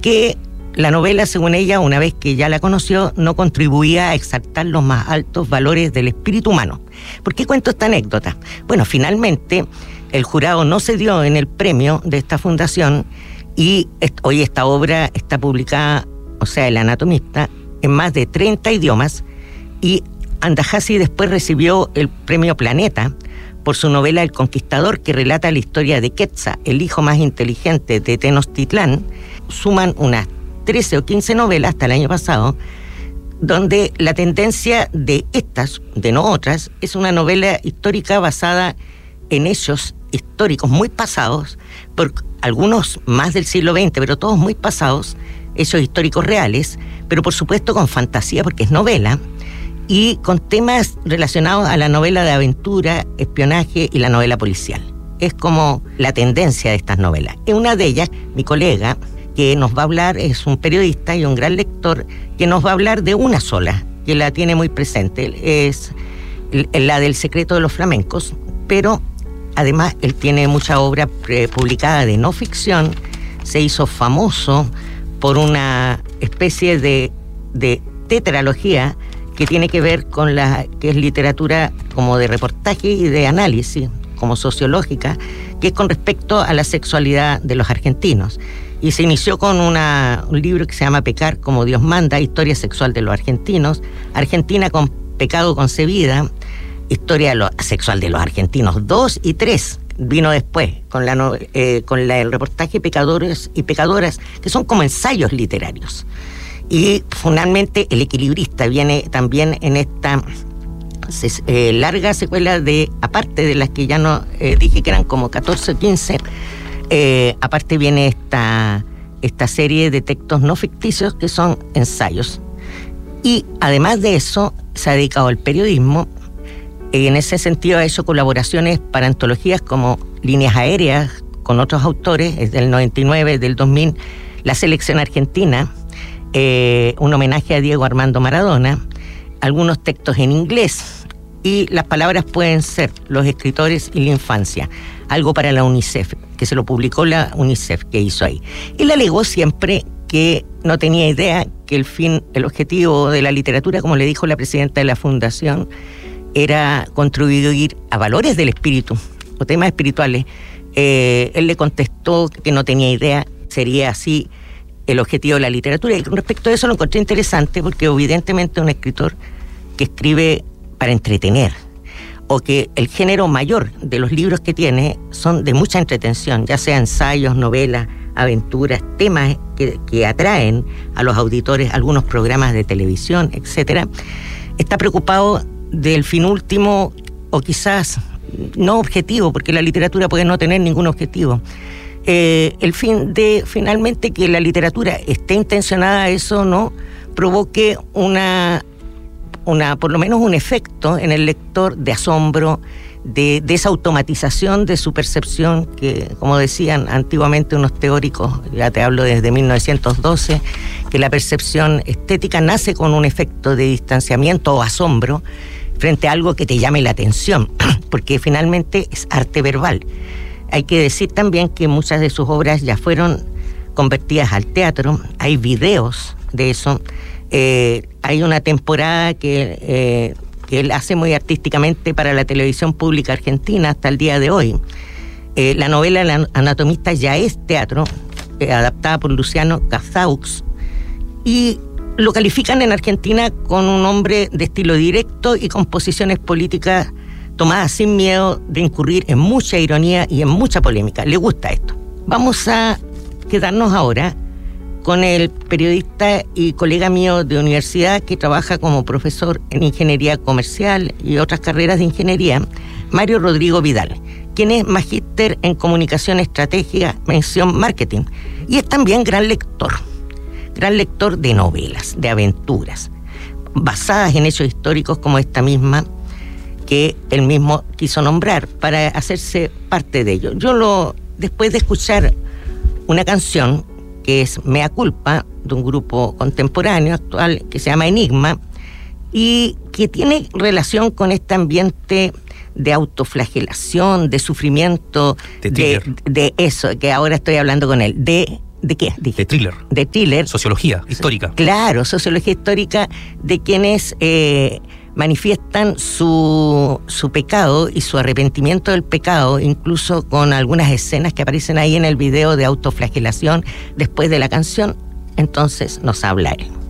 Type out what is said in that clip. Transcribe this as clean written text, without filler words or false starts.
que la novela, según ella, una vez que ya la conoció, no contribuía a exaltar los más altos valores del espíritu humano. ¿Por qué cuento esta anécdota? Bueno, finalmente el jurado no cedió en el premio de esta fundación y hoy esta obra está publicada, o sea, El Anatomista, en más de 30 idiomas, y Andajasi después recibió el premio Planeta por su novela El Conquistador, que relata la historia de Quetzal, el hijo más inteligente de Tenochtitlán. Suman unas 13 o 15 novelas hasta el año pasado, donde la tendencia de estas, de no otras, es una novela histórica basada en hechos históricos muy pasados, por algunos más del siglo XX, pero todos muy pasados, hechos históricos reales, pero por supuesto con fantasía porque es novela, y con temas relacionados a la novela de aventura, espionaje y la novela policial. Es como la tendencia de estas novelas. En una de ellas, mi colega, que nos va a hablar, es un periodista y un gran lector, que nos va a hablar de una sola, que la tiene muy presente, es la del secreto de los flamencos, pero además él tiene mucha obra publicada de no ficción, se hizo famoso por una especie de tetralogía que tiene que ver con que es literatura como de reportaje y de análisis, como sociológica, que es con respecto a la sexualidad de los argentinos. Y se inició con un libro que se llama Pecar como Dios manda, historia sexual de los argentinos, Argentina con pecado concebida, historia sexual de los argentinos 2 y 3, vino después, con el reportaje Pecadores y Pecadoras, que son como ensayos literarios. Y finalmente El Equilibrista viene también en esta larga secuela aparte de las que ya no dije que eran como 14 o 15, aparte viene esta serie de textos no ficticios que son ensayos. Y además de eso, se ha dedicado al periodismo, y en ese sentido ha hecho colaboraciones para antologías como Líneas Aéreas con otros autores, es del 99, del 2000, La Selección Argentina, un homenaje a Diego Armando Maradona, algunos textos en inglés, y las palabras pueden ser los escritores y la infancia, algo para la UNICEF, que se lo publicó la UNICEF, que hizo ahí. Y le alegó siempre que no tenía idea que el objetivo de la literatura, como le dijo la presidenta de la fundación, era contribuir a valores del espíritu o temas espirituales. Él le contestó que no tenía idea, sería así el objetivo de la literatura. Y con respecto a eso lo encontré interesante, porque evidentemente un escritor que escribe para entretener, o que el género mayor de los libros que tiene son de mucha entretención, ya sea ensayos, novelas, aventuras, temas que atraen a los auditores, algunos programas de televisión, etcétera, está preocupado del fin último, o quizás no objetivo, porque la literatura puede no tener ningún objetivo. El fin de finalmente que la literatura esté intencionada a eso, no provoque por lo menos un efecto en el lector de asombro, de esa automatización de su percepción, que, como decían antiguamente unos teóricos, ya te hablo desde 1912, que la percepción estética nace con un efecto de distanciamiento o asombro frente a algo que te llame la atención, porque finalmente es arte verbal. Hay que decir también que muchas de sus obras ya fueron convertidas al teatro, hay videos de eso. Hay una temporada que él hace muy artísticamente para la televisión pública argentina hasta el día de hoy. La novela El Anatomista ya es teatro, adaptada por Luciano Cazaux, y lo califican en Argentina con un hombre de estilo directo y con posiciones políticas tomadas sin miedo de incurrir en mucha ironía y en mucha polémica. Le gusta esto. Vamos a quedarnos ahora con el periodista y colega mío de universidad que trabaja como profesor en ingeniería comercial y otras carreras de ingeniería, Mario Rodrigo Vidal, quien es magíster en comunicación estratégica, mención marketing, y es también gran lector de novelas, de aventuras, basadas en hechos históricos como esta misma, que él mismo quiso nombrar para hacerse parte de ello. Después de escuchar una canción que es Mea Culpa, de un grupo contemporáneo actual que se llama Enigma, y que tiene relación con este ambiente de autoflagelación, de sufrimiento, de eso, que ahora estoy hablando con él, de ¿De qué? Dije. De thriller. De thriller. Sociología histórica. Claro, sociología histórica de quienes manifiestan su pecado y su arrepentimiento del pecado, incluso con algunas escenas que aparecen ahí en el video de autoflagelación después de la canción. Entonces nos habla él.